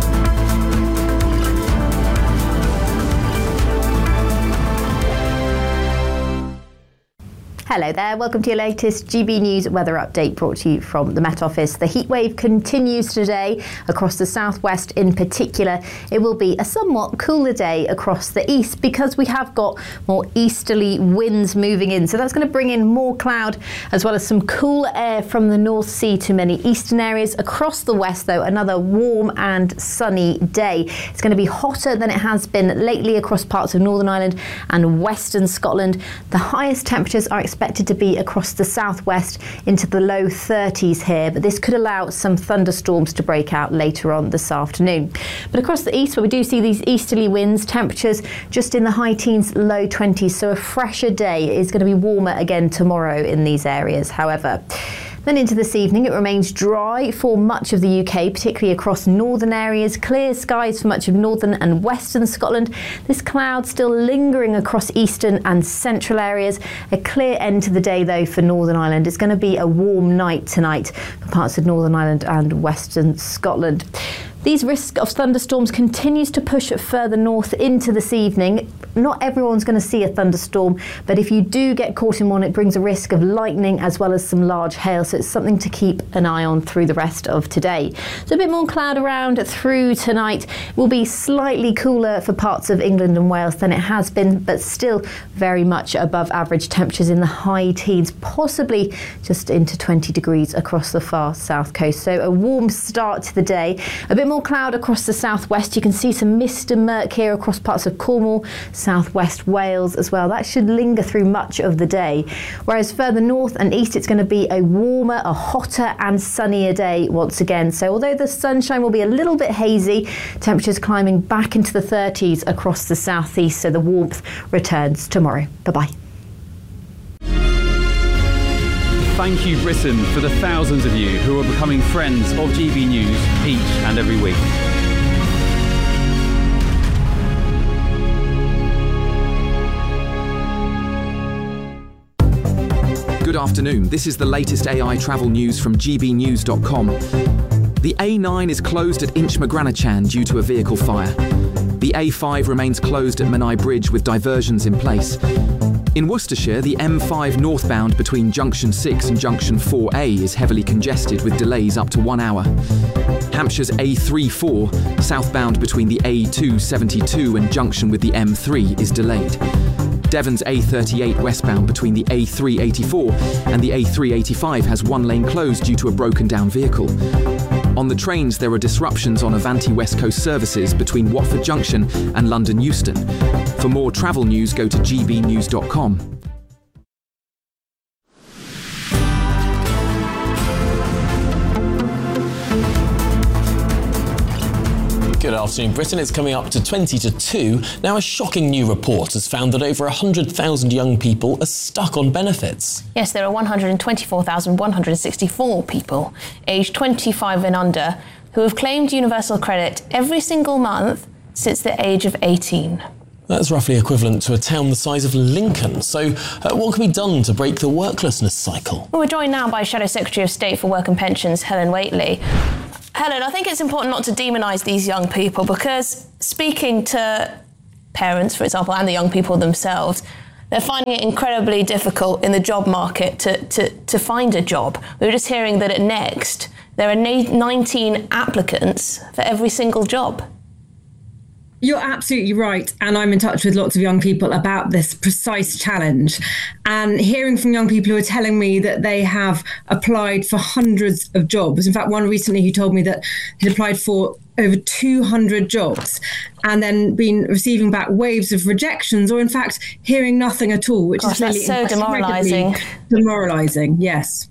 Hello there, welcome to your latest G B News weather update brought to you from the Met Office. The heatwave continues today across the southwest in particular. It will be a somewhat cooler day across the east because we have got more easterly winds moving in. So that's going to bring in more cloud as well as some cool air from the North Sea to many eastern areas. Across the west though, another warm and sunny day. It's going to be hotter than it has been lately across parts of Northern Ireland and western Scotland. The highest temperatures are expected expected to be across the southwest into the low thirties here, but this could allow some thunderstorms to break out later on this afternoon. But across the east, where we do see these easterly winds, temperatures just in the high teens, low twenties, so a fresher day. Is going to be warmer again tomorrow in these areas, however. Then into this evening, it remains dry for much of the U K, particularly across northern areas. Clear skies for much of northern and western Scotland. This cloud still lingering across eastern and central areas. A clear end to the day, though, for Northern Ireland. It's going to be a warm night tonight for parts of Northern Ireland and western Scotland. These risk of thunderstorms continues to push further north into this evening. Not everyone's going to see a thunderstorm, but if you do get caught in one, it brings a risk of lightning as well as some large hail, so it's something to keep an eye on through the rest of today. So a bit more cloud around through tonight. It will be slightly cooler for parts of England and Wales than it has been, but still very much above average temperatures in the high teens, possibly just into twenty degrees across the far south coast. So a warm start to the day. A bit more cloud across the southwest. You can see some mist and murk here across parts of Cornwall, southwest Wales as well. That should linger through much of the day. Whereas further north and east, it's going to be a warmer, a hotter and sunnier day once again. So although the sunshine will be a little bit hazy, temperatures climbing back into the thirties across the southeast, so the warmth returns tomorrow. Bye-bye. Thank you, Britain, for the thousands of you who are becoming friends of G B News each and every week. Good afternoon. This is the latest A I travel news from G B news dot com. The A nine is closed at Inchmagranachan due to a vehicle fire. The A five remains closed at Menai Bridge with diversions in place. In Worcestershire, the M five northbound between Junction six and Junction four A is heavily congested with delays up to one hour. Hampshire's A thirty-four, southbound between the A two seventy-two and junction with the M three, is delayed. Devon's A thirty-eight westbound between the A three eighty-four and the A three eighty-five has one lane closed due to a broken down vehicle. On the trains, there are disruptions on Avanti West Coast services between Watford Junction and London Euston. For more travel news, go to g b news dot com. Good afternoon, Britain. It's coming up to twenty to two. Now, a shocking new report has found that over one hundred thousand young people are stuck on benefits. Yes, there are one hundred twenty-four thousand one hundred sixty-four people aged twenty-five and under who have claimed universal credit every single month since the age of eighteen. That's roughly equivalent to a town the size of Lincoln. So uh, what can be done to break the worklessness cycle? Well, we're joined now by Shadow Secretary of State for Work and Pensions, Helen Whately. Helen, I think it's important not to demonise these young people, because speaking to parents, for example, and the young people themselves, they're finding it incredibly difficult in the job market to, to, to find a job. We were just hearing that at Next, there are nineteen applicants for every single job. You're absolutely right. And I'm in touch with lots of young people about this precise challenge. And hearing from young people who are telling me that they have applied for hundreds of jobs. In fact, one recently who told me that he'd applied for over two hundred jobs and then been receiving back waves of rejections, or in fact, hearing nothing at all, which Gosh, is really that's so demoralising. Demoralising, yes.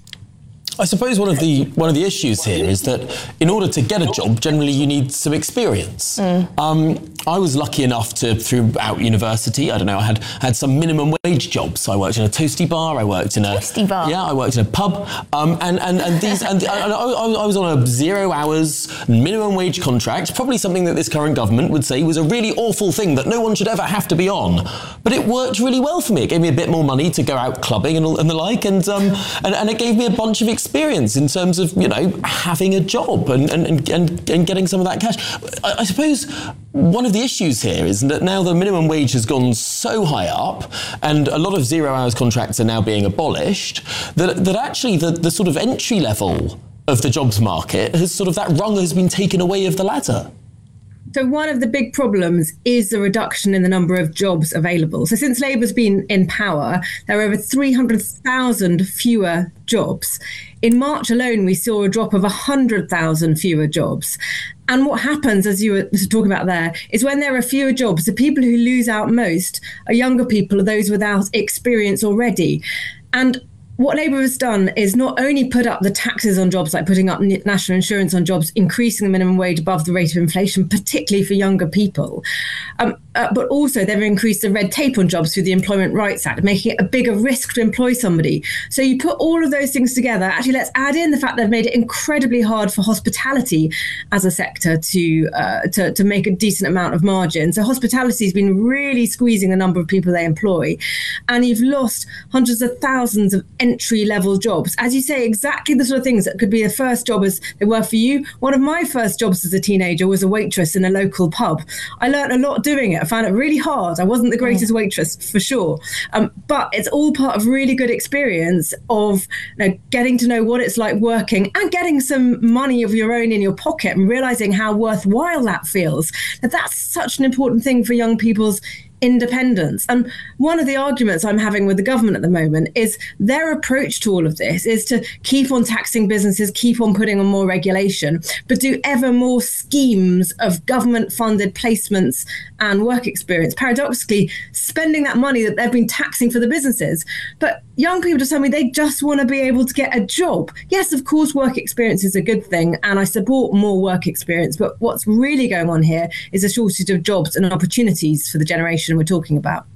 I suppose one of the one of the issues here is that in order to get a job, generally you need some experience. Mm. Um, I was lucky enough to, throughout university, I don't know, I had had some minimum wage jobs. So I worked in a toasty bar, I worked in a toasty bar. Yeah, I worked in a pub, um, and and and these and I, I was on a zero hours minimum wage contract. Probably something that this current government would say was a really awful thing that no one should ever have to be on. But it worked really well for me. It gave me a bit more money to go out clubbing and, and the like, and um, and and it gave me a bunch of experience. experience in terms of, you know, having a job and, and, and, and getting some of that cash. I, I suppose one of the issues here is that now the minimum wage has gone so high up and a lot of zero hours contracts are now being abolished, that, that actually the, the sort of entry level of the jobs market has sort of, that rung has been taken away of the ladder. So one of the big problems is the reduction in the number of jobs available. So since Labour's been in power, there are over three hundred thousand fewer jobs. In March alone, we saw a drop of one hundred thousand fewer jobs. And what happens, as you were talking about there, is when there are fewer jobs, the people who lose out most are younger people, or those without experience already. And what Labour has done is not only put up the taxes on jobs, like putting up national insurance on jobs, increasing the minimum wage above the rate of inflation, particularly for younger people, um, uh, but also they've increased the red tape on jobs through the Employment Rights Act, making it a bigger risk to employ somebody. So you put all of those things together. Actually, let's add in the fact they've made it incredibly hard for hospitality as a sector to uh, to, to make a decent amount of margin. So hospitality has been really squeezing the number of people they employ. And you've lost hundreds of thousands of entry-level jobs. As you say, exactly the sort of things that could be the first job as they were for you. One of my first jobs as a teenager was a waitress in a local pub. I learned a lot doing it. I found it really hard. I wasn't the greatest waitress, for sure. Um, but it's all part of really good experience of, you know, getting to know what it's like working and getting some money of your own in your pocket and realising how worthwhile that feels. Now, that's such an important thing for young people's independence. And one of the arguments I'm having with the government at the moment is their approach to all of this is to keep on taxing businesses, keep on putting on more regulation, but do ever more schemes of government-funded placements and work experience, paradoxically spending that money that they've been taxing for the businesses. But young people just tell me they just want to be able to get a job. Yes, of course, work experience is a good thing, and I support more work experience, but what's really going on here is a shortage of jobs and opportunities for the generation we're talking about.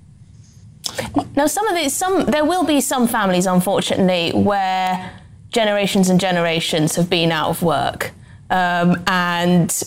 Now, some of these, some there will be some families, unfortunately, where generations and generations have been out of work, um, and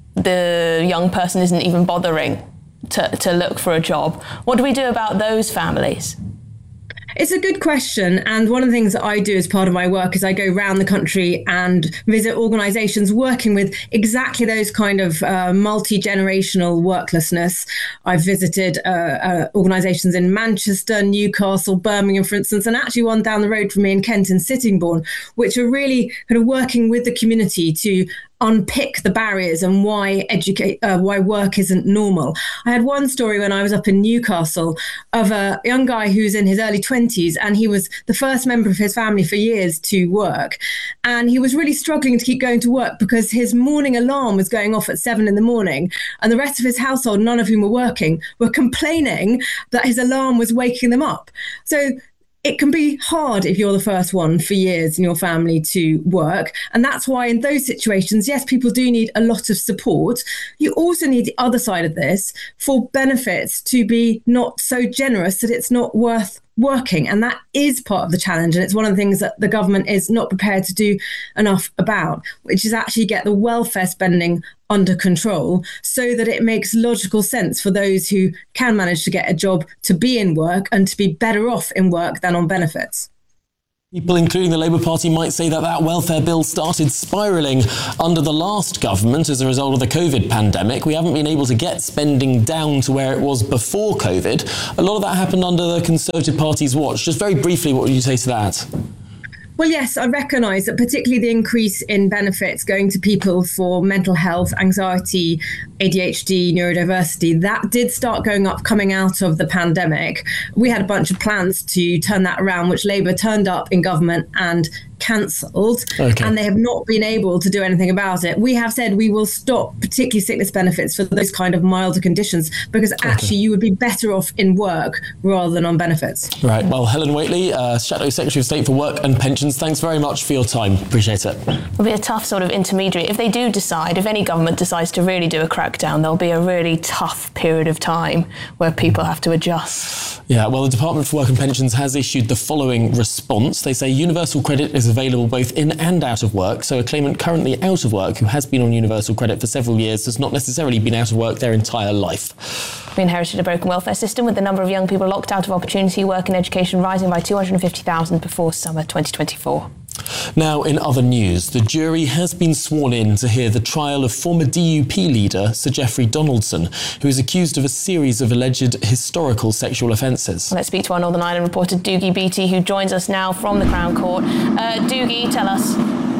the young person isn't even bothering to, to look for a job. What do we do about those families? It's a good question. And one of the things that I do as part of my work is I go around the country and visit organisations working with exactly those kind of uh, multi-generational worklessness. I've visited uh, uh, organisations in Manchester, Newcastle, Birmingham, for instance, and actually one down the road from me in Kent in Sittingbourne, which are really kind of working with the community to unpick the barriers and why educate, uh, why work isn't normal. I had one story when I was up in Newcastle of a young guy who's in his early twenties, and he was the first member of his family for years to work. And he was really struggling to keep going to work because his morning alarm was going off at seven in the morning, and the rest of his household, none of whom were working, were complaining that his alarm was waking them up. So it can be hard if you're the first one for years in your family to work. And that's why in those situations, yes, people do need a lot of support. You also need the other side of this for benefits to be not so generous that it's not worth working. And that is part of the challenge. And it's one of the things that the government is not prepared to do enough about, which is actually get the welfare spending under control so that it makes logical sense for those who can manage to get a job to be in work and to be better off in work than on benefits. People, including the Labour Party, might say that that welfare bill started spiralling under the last government as a result of the COVID pandemic. We haven't been able to get spending down to where it was before COVID. A lot of that happened under the Conservative Party's watch. Just very briefly, what would you say to that? Well, yes, I recognise that particularly the increase in benefits going to people for mental health, anxiety, A D H D, neurodiversity, that did start going up coming out of the pandemic. We had a bunch of plans to turn that around, which Labour turned up in government and cancelled, okay. and they have not been able to do anything about it. We have said we will stop particularly sickness benefits for those kind of milder conditions because okay. actually you would be better off in work rather than on benefits. Right. Well, Helen Whately, uh, Shadow Secretary of State for Work and Pensions, thanks very much for your time. Appreciate it. It'll be a tough sort of intermediary. If they do decide, if any government decides to really do a crackdown, there'll be a really tough period of time where people have to adjust. Yeah, well, the Department for Work and Pensions has issued the following response. They say universal credit is available both in and out of work, so a claimant currently out of work who has been on universal credit for several years has not necessarily been out of work their entire life. We inherited a broken welfare system with the number of young people locked out of opportunity, work and education rising by two hundred fifty thousand before summer twenty twenty-four. Now, in other news, the jury has been sworn in to hear the trial of former D U P leader Sir Geoffrey Donaldson, who is accused of a series of alleged historical sexual offences. Let's speak to our Northern Ireland reporter Doogie Beattie, who joins us now from the Crown Court. Uh, Doogie, tell us.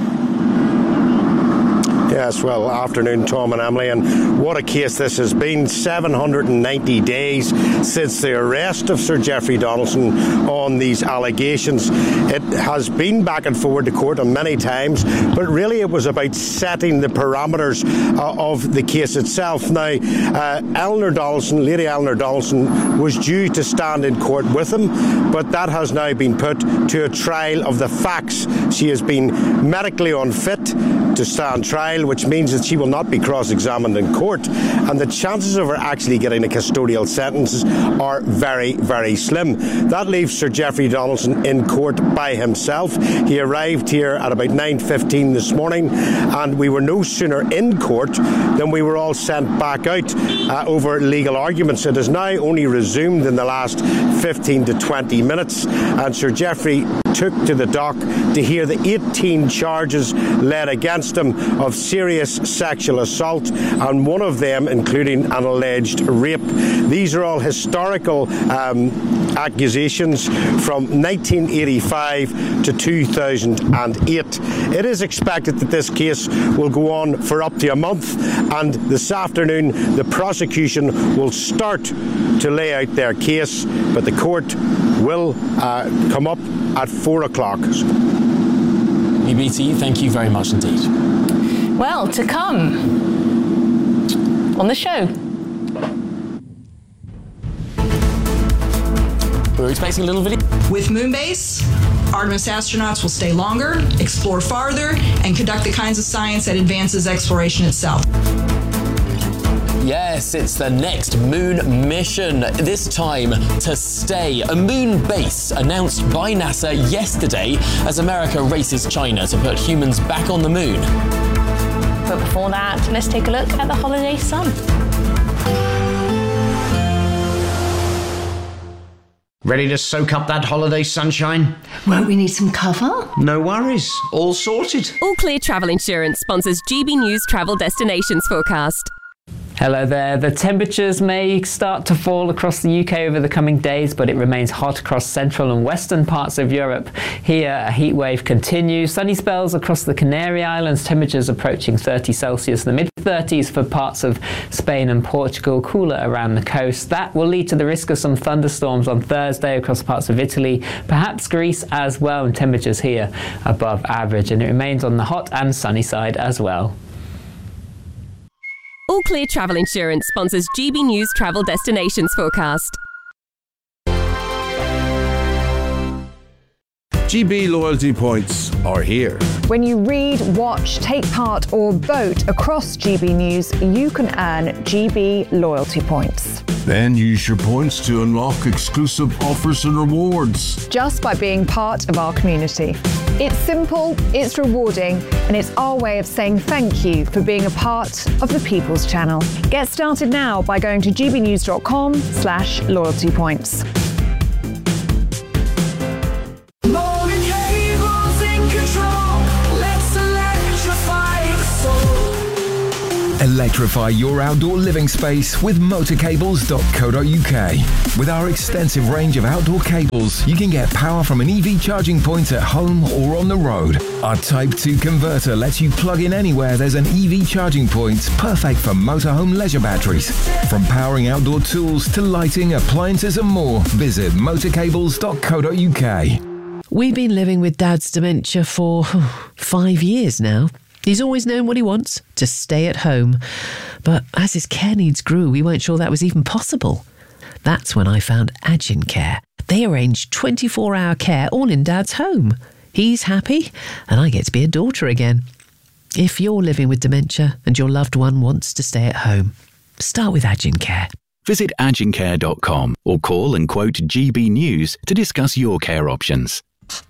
Yes, well, afternoon, Tom and Emily, and what a case this has been. seven hundred ninety days since the arrest of Sir Geoffrey Donaldson on these allegations. It has been back and forward to court on many times, but really it was about setting the parameters uh, of the case itself. Now, uh, Eleanor Donaldson, Lady Eleanor Donaldson, was due to stand in court with him, but that has now been put to a trial of the facts. She has been medically unfit to stand trial, which means that she will not be cross-examined in court, and the chances of her actually getting a custodial sentence are very, very slim. That leaves Sir Geoffrey Donaldson in court by himself. He arrived here at about nine fifteen this morning, and we were no sooner in court than we were all sent back out uh, over legal arguments. It has now only resumed in the last fifteen to twenty minutes, and Sir Geoffrey took to the dock to hear the eighteen charges led against him of serious sexual assault, and one of them including an alleged rape. These are all historical um, accusations from nineteen eighty-five to two thousand eight. It is expected that this case will go on for up to a month, and this afternoon the prosecution will start to lay out their case, but the court will uh, come up at four o'clock. B B T, thank you very much indeed. Well, to come on the show. We're expecting a little video. With Moonbase, Artemis astronauts will stay longer, explore farther, and conduct the kinds of science that advances exploration itself. Yes, it's the next moon mission, this time to stay. A moon base announced by NASA yesterday as America races China to put humans back on the moon. But before that, let's take a look at the holiday sun. Ready to soak up that holiday sunshine? Won't we need some cover? No worries, all sorted. All Clear Travel Insurance sponsors G B News Travel Destinations Forecast. Hello there. The temperatures may start to fall across the U K over the coming days, but it remains hot across central and western parts of Europe. Here, a heat wave continues. Sunny spells across the Canary Islands, temperatures approaching thirty Celsius, the mid thirties for parts of Spain and Portugal, cooler around the coast. That will lead to the risk of some thunderstorms on Thursday across parts of Italy, perhaps Greece as well, and temperatures here above average, and it remains on the hot and sunny side as well. All Clear Travel Insurance sponsors G B News Travel Destinations Forecast. G B loyalty points are here. When you read, watch, take part or vote across G B News, you can earn G B loyalty points. Then use your points to unlock exclusive offers and rewards. Just by being part of our community. It's simple, it's rewarding, and it's our way of saying thank you for being a part of the People's Channel. Get started now by going to gbnews.com slash loyalty points. Electrify your outdoor living space with motor cables dot co dot U K. With our extensive range of outdoor cables, you can get power from an E V charging point at home or on the road. Our Type two converter lets you plug in anywhere there's an E V charging point, perfect for motorhome leisure batteries. From powering outdoor tools to lighting, appliances and more, visit motor cables dot co dot U K. We've been living with Dad's dementia for five years now. He's always known what he wants, to stay at home. But as his care needs grew, we weren't sure that was even possible. That's when I found Agin Care. They arrange twenty-four hour care all in Dad's home. He's happy, and I get to be a daughter again. If you're living with dementia and your loved one wants to stay at home, start with Agin Care. Visit agin care dot com or call and quote G B News to discuss your care options.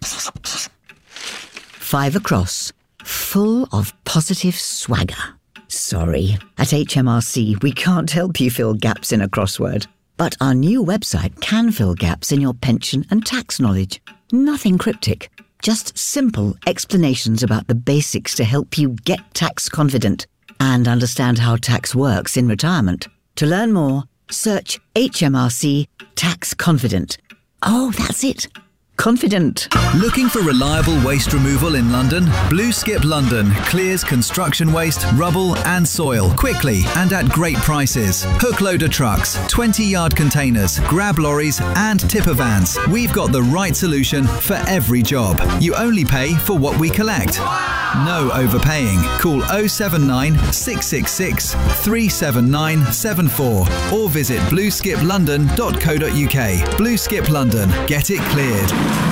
Five across. Full of positive swagger. Sorry, at H M R C we can't help you fill gaps in a crossword. But our new website can fill gaps in your pension and tax knowledge. Nothing cryptic, just simple explanations about the basics to help you get tax confident and understand how tax works in retirement. To learn more, search H M R C Tax Confident. Oh, that's it. Confident. Looking for reliable waste removal in London? Blue Skip London clears construction waste, rubble and soil quickly and at great prices. Hook loader trucks, twenty yard containers, grab lorries and tipper vans. We've got the right solution for every job. You only pay for what we collect. No overpaying. Call oh seven nine, six six six, three seven nine seven four or visit blue skip london dot co dot U K. Blue Skip London. Get it cleared.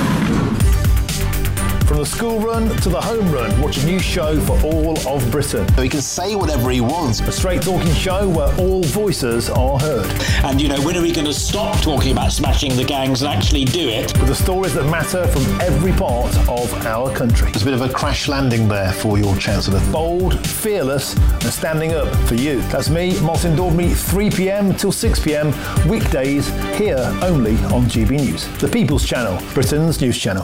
From the school run to the home run, watch a new show for all of Britain. He can say whatever he wants. A straight talking show where all voices are heard. And, you know, when are we going to stop talking about smashing the gangs and actually do it? With the stories that matter from every part of our country. There's a bit of a crash landing there for your Chancellor. Bold, fearless and standing up for you. That's me, Martin Daubney, three p m till six p m, weekdays, here only on G B News. The People's Channel, Britain's news channel.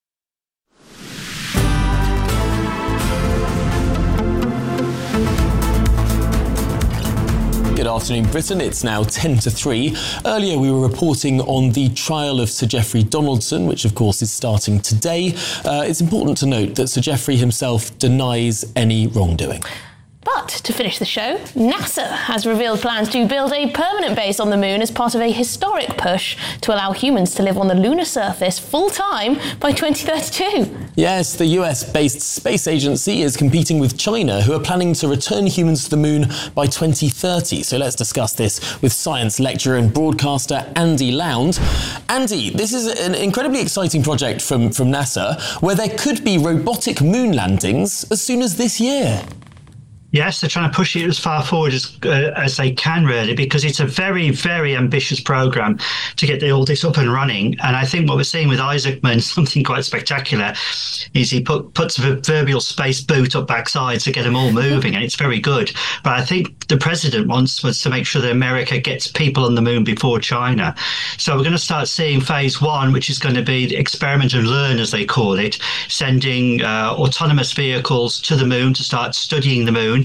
Good afternoon, Britain. It's now ten to three. Earlier, we were reporting on the trial of Sir Geoffrey Donaldson, which, of course, is starting today. Uh, it's important to note that Sir Geoffrey himself denies any wrongdoing. But to finish the show, NASA has revealed plans to build a permanent base on the moon as part of a historic push to allow humans to live on the lunar surface full-time by twenty thirty-two. Yes, the U S-based space agency is competing with China, who are planning to return humans to the moon by twenty thirty. So let's discuss this with science lecturer and broadcaster Andy Lound. Andy, this is an incredibly exciting project from, from NASA, where there could be robotic moon landings as soon as this year. Yes, they're trying to push it as far forward as, uh, as they can, really, because it's a very, very ambitious program to get all this up and running. And I think what we're seeing with Isaacman, something quite spectacular, is he put, puts a proverbial space boot up backside to get them all moving, and it's very good. But I think the president wants was to make sure that America gets people on the moon before China. So we're going to start seeing phase one, which is going to be the experiment and learn, as they call it, sending uh, autonomous vehicles to the moon to start studying the moon.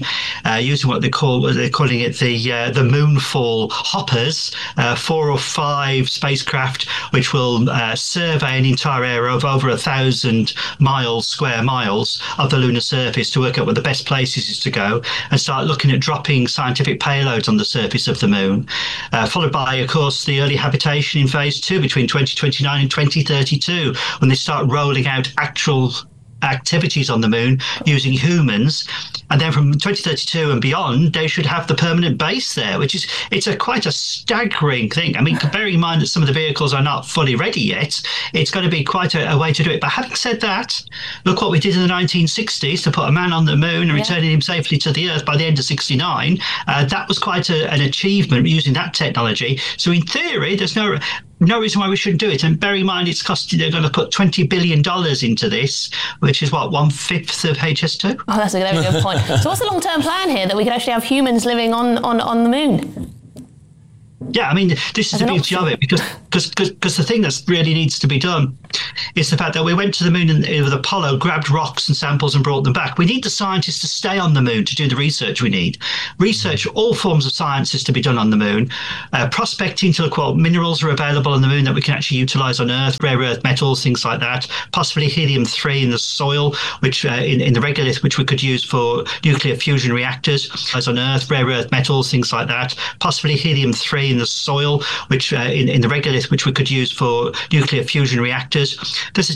uh, using what they call, what they're calling it, the uh, the Moonfall hoppers, uh, four or five spacecraft, which will uh, survey an entire area of over a thousand miles, square miles of the lunar surface to work out where the best places is to go and start looking at dropping scientific payloads on the surface of the moon, uh, followed by, of course, the early habitation in phase two between twenty twenty-nine and twenty thirty-two, when they start rolling out actual activities on the moon using humans. And then from twenty thirty-two and beyond, they should have the permanent base there, which is, it's a quite a staggering thing. I mean, bearing in mind that some of the vehicles are not fully ready yet, it's going to be quite a, a way to do it. But having said that, look what we did in the nineteen sixties to put a man on the moon and yeah. returning him safely to the Earth by the end of sixty-nine. Uh, that was quite a, an achievement using that technology. So in theory, there's no... no reason why we shouldn't do it. And bear in mind, it's costing, they're going to put twenty billion dollars into this, which is what, one fifth of H S two? Oh, that's a very good point. So what's the long-term plan here, that we could actually have humans living on, on, on the moon? Yeah, I mean, this is the beauty of it, because because because the thing that really needs to be done is the fact that we went to the moon and, with Apollo, grabbed rocks and samples and brought them back. We need the scientists to stay on the moon to do the research we need. Research, all forms of science is to be done on the moon. Uh, prospecting to look what minerals are available on the moon that we can actually utilize on Earth, rare earth metals, things like that. Possibly helium three in the soil, which uh, in, in the regolith, which we could use for nuclear fusion reactors. As on Earth, rare earth metals, things like that. Possibly helium three in the soil, which uh, in, in the regolith, which we could use for nuclear fusion reactors. There's a